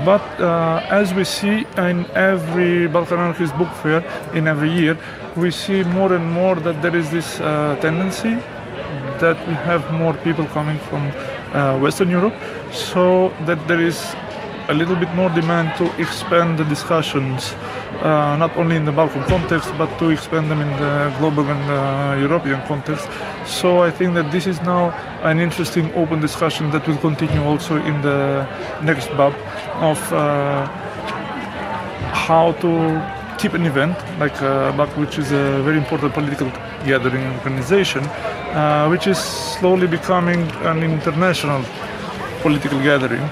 But as we see in every Balkan Anarchist book fair in every year, we see more and more that there is this tendency that we have more people coming from Western Europe, so that there is a little bit more demand to expand the discussions, not only in the Balkan context, but to expand them in the global and European context. So I think that this is now an interesting open discussion that will continue also in the next BAB of how to keep an event like BAB, which is a very important political gathering organization, which is slowly becoming an international political gathering.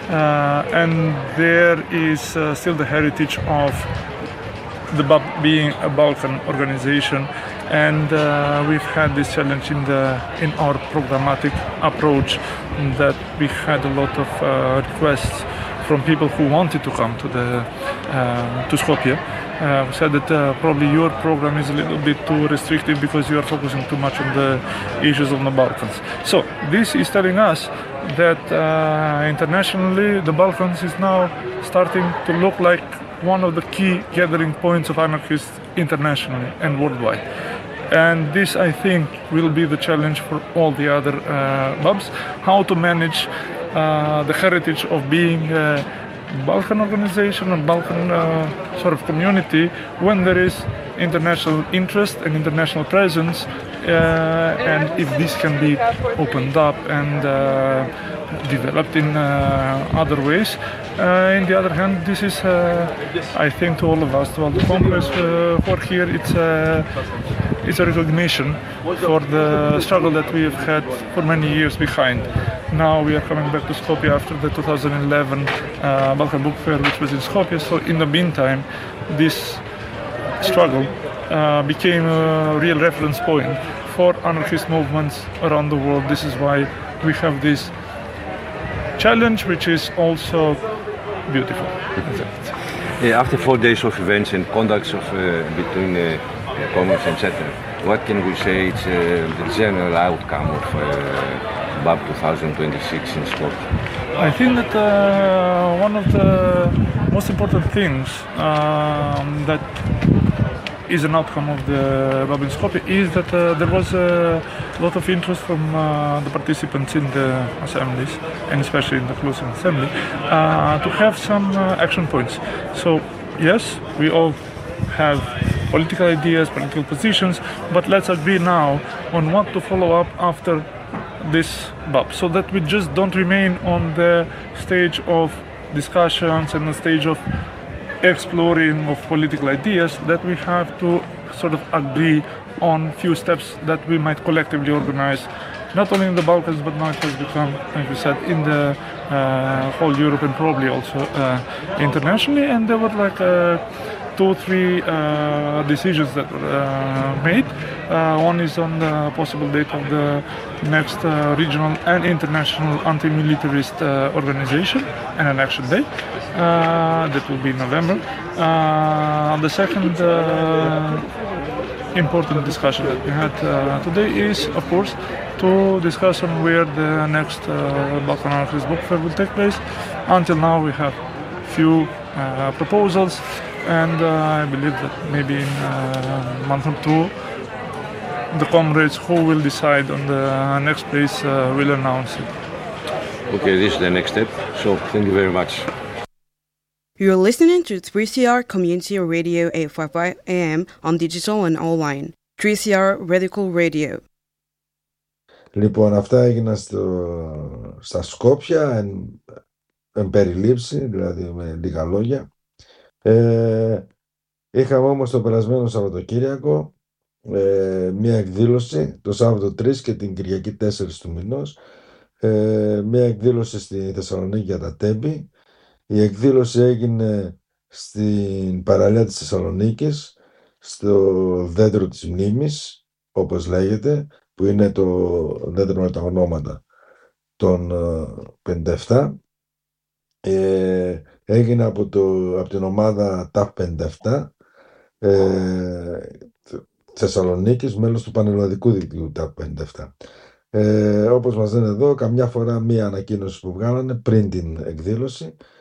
And there is still the heritage of the BAB being a Balkan organization, and we've had this challenge in our programmatic approach, that we had a lot of requests from people who wanted to come to Skopje. We said that probably your program is a little bit too restrictive because you are focusing too much on the issues of the Balkans. So this is telling us that internationally the Balkans is now starting to look like one of the key gathering points of anarchists internationally and worldwide. And this, I think, will be the challenge for all the other BABs, how to manage the heritage of being a Balkan organization, a Balkan sort of community, when there is international interest and international presence, and if this can be opened up and developed in other ways. On the other hand, this is, I think, to all of us, to all the Congress for here, it's a recognition for the struggle that we have had for many years behind. Now we are coming back to Skopje after the 2011 Balkan Book Fair, which was in Skopje. So in the meantime, this struggle became a real reference point for anarchist movements around the world. This is why we have this challenge, which is also beautiful. After 4 days of events and contacts between Congress, etc., what can we say is the general outcome of BAB 2026 in Skopje? I think that one of the most important things that is an outcome of the BAB in Skopje is that there was a lot of interest from the participants in the assemblies, and especially in the closing assembly, to have some action points. So yes, we all have political ideas, political positions, but let's agree now on what to follow up after this BAB, so that we just don't remain on the stage of discussions and the stage of exploring of political ideas, that we have to sort of agree on few steps that we might collectively organize, not only in the Balkans, but now it has become, like we said, in the whole Europe and probably also internationally. And there were like 2-3 decisions that were made. One is on the possible date of the next regional and international anti-militarist organization and an action day. That will be in November. The second important discussion that we had today is, of course, to discuss on where the next Balkan Anarchist Book Fair will take place. Until now we have few proposals, and I believe that maybe in a month or two the comrades who will decide on the next place will announce it. Okay, this is the next step, so thank you very much. You're listening to 3CR Community Radio 855 AM on digital and online. 3CR Radical Radio. Λοιπόν, αυτά έγιναν στα Σκόπια, εν περιλήψη, δηλαδή με λίγα λόγια. Είχαμε όμως το περασμένο Σαββατοκύριακο μία εκδήλωση, το Σάββατο 3 και την Κυριακή 4 του μηνός, μία εκδήλωση στη Θεσσαλονίκη για τα Τέμπη. Η εκδήλωση έγινε στην παραλία της Θεσσαλονίκης, στο δέντρο της μνήμης, όπως λέγεται, που είναι το δέντρο με τα ονόματα των 57. Έγινε από την ομάδα TAF 57 Θεσσαλονίκης, μέλος του πανελλαδικού δικτύου TAF 57. Όπως μας λένε εδώ, καμιά φορά μία ανακοίνωση που βγάλανε πριν την εκδήλωση,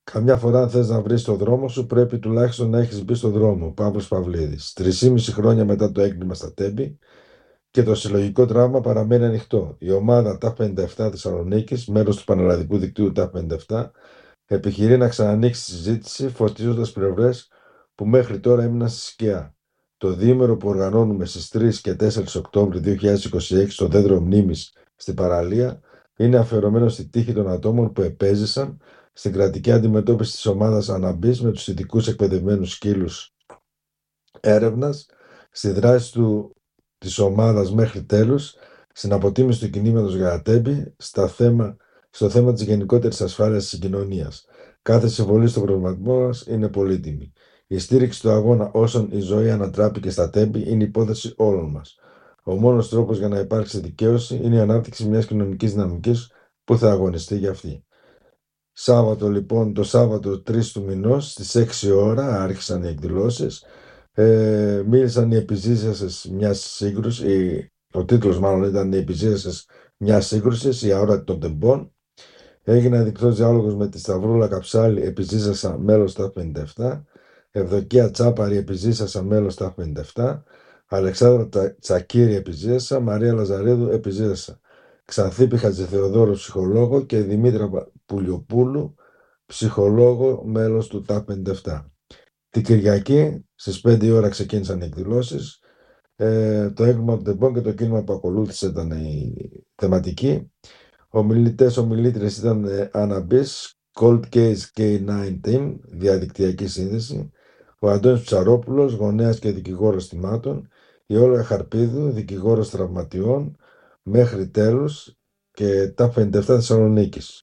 Καμιά φορά, αν θες να βρεις το δρόμο σου, πρέπει τουλάχιστον να έχεις μπει στο δρόμο. Παύλος Παυλίδης. 3,5 χρόνια μετά το έγκλημα στα Τέμπη και το συλλογικό τραύμα παραμένει ανοιχτό. Η ομάδα ΤΑΦ 57 Θεσσαλονίκης, μέρος του πανελλαδικού δικτύου ΤΑΦ 57, επιχειρεί να ξανανοίξει τη συζήτηση, φωτίζοντας πλευρές που μέχρι τώρα έμειναν στη σκιά. Το διήμερο που οργανώνουμε στις 3 και 4 Οκτώβρη 2026 στο Δέντρο Μνήμης στην Παραλία είναι αφιερωμένο στη τύχη των ατόμων που επέζησαν στην κρατική αντιμετώπιση της ομάδας Αναμπής με τους ειδικούς εκπαιδευμένους σκύλους έρευνας, στη δράση της ομάδας μέχρι τέλους, στην αποτίμηση του κινήματος Γαρατέμπη, στο θέμα της γενικότερης ασφάλειας της συγκοινωνίας. Κάθε συμβολή στον προβληματισμό μας είναι πολύτιμη. Η στήριξη του αγώνα όσων η ζωή ανατράπηκε στα Τέμπη είναι υπόθεση όλων μας. Ο μόνος τρόπος για να υπάρξει δικαίωση είναι η ανάπτυξη μιας κοινωνικής δυναμικής που θα αγωνιστεί για αυτή. Σάββατο λοιπόν, το Σάββατο 3 του μηνός στις 6 ώρα άρχισαν οι εκδηλώσεις. Μίλησαν οι επιζήσασες μιας σύγκρουσης, ο τίτλος μάλλον ήταν οι επιζήσασες μιας σύγκρουσης, η αόρατη των τεμπών. Έγινε ανοιχτός διάλογος με τη Σταυρούλα Καψάλη, επιζήσασα μέλος ΤΑΦ 57, Ευδοκία Τσάπαρη, επιζήσασα μέλος ΤΑΦ 57, Αλεξάνδρα Τσακύρη, επιζήσασα, Μαρία Λαζαρίδου, επιζήσασα, Ξανθίπη Χατζηθεοδόρου, ψυχολόγο και Δημήτρα Πουλιοπούλου, ψυχολόγο, μέλος του ΤΑΦ 57. Την Κυριακή στις 5 η ώρα ξεκίνησαν οι εκδηλώσεις. Το έγκλημα των τεμπών και το κίνημα που ακολούθησε ήταν η θεματική. Ομιλήτρες ήταν Αναμπής, Cold Case K9 Team, διαδικτυακή σύνδεση, ο Αντώνης Ψαρόπουλος, γονέας και δικηγόρος θυμάτων, η Όλγα Χαρπίδου, δικηγόρος τραυματιών, μέχρι τέλους, και ΤΑΦ 57 Θεσσαλονίκης.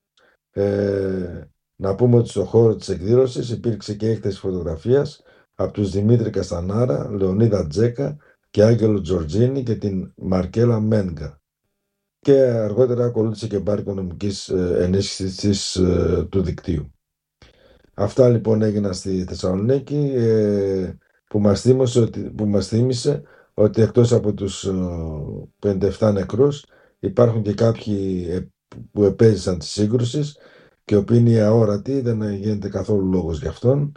Να πούμε ότι στο χώρο της εκδήλωσης υπήρξε και έκθεση φωτογραφίας από τους Δημήτρη Καστανάρα, Λεωνίδα Τζέκα και Άγγελο Τζορτζίνη και την Μαρκέλα Μένγκα. Και αργότερα ακολούθησε και μπάρ οικονομικής ενίσχυσης του δικτύου. Αυτά λοιπόν έγιναν στη Θεσσαλονίκη, που μας θύμισε ότι εκτός από τους 57 νεκρούς υπάρχουν και κάποιοι που επέζησαν τις σύγκρουσεις και οποίοι είναι αόρατοι, δεν γίνεται καθόλου λόγος για αυτόν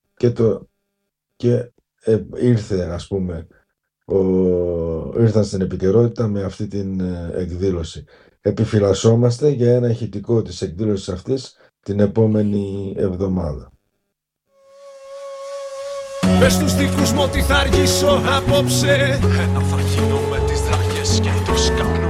και ήρθε, ας πούμε, ήρθαν στην επικαιρότητα με αυτή την εκδήλωση. Επιφυλασσόμαστε για ένα ηχητικό της εκδήλωσης αυτής την επόμενη εβδομάδα. Πες τους δικούς μου ότι θα αργήσω απόψε. Ένα θα γίνω με τις δραγές και το σκάνω.